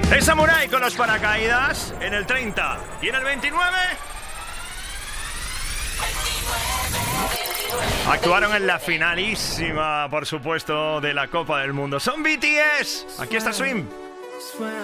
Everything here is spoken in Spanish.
El Samurai con los paracaídas en el 30. ¿Y en el 29? Actuaron en la finalísima, por supuesto, de la Copa del Mundo. Son BTS. Aquí está Swim.